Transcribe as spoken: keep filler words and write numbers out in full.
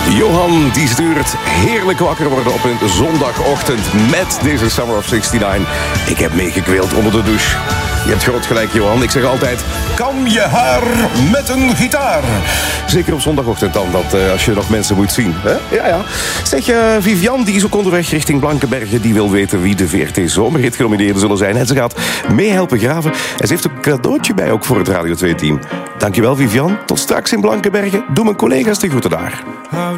Johan die stuurt heerlijk wakker worden op een zondagochtend met deze Summer of zesennegentig. Ik heb meegekweeld onder de douche. Je hebt groot gelijk, Johan. Ik zeg altijd, kam je haar met een gitaar. Zeker op zondagochtend dan, dat, uh, als je nog mensen moet zien. Hè? Ja, ja. Zeg, uh, Vivian, die is ook onderweg richting Blankenberge. Die wil weten wie de V R T Zomerhit genomineerden zullen zijn. En ze gaat meehelpen graven. En ze heeft een cadeautje bij ook voor het Radio twee-team. Dankjewel, Vivian. Tot straks in Blankenberge. Doe mijn collega's de groeten daar.